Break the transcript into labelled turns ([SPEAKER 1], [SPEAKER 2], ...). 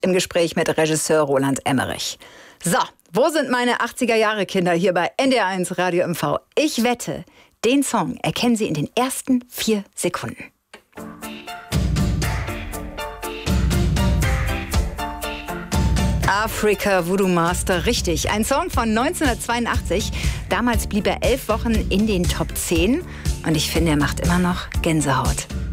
[SPEAKER 1] im Gespräch mit Regisseur Roland Emmerich. So, wo sind meine 80er-Jahre-Kinder hier bei NDR1 Radio MV? Ich wette, den Song erkennen Sie in den ersten 4 Sekunden. Africa Voodoo Master, richtig. Ein Song von 1982. Damals blieb er 11 Wochen in den Top 10. Und ich finde, er macht immer noch Gänsehaut.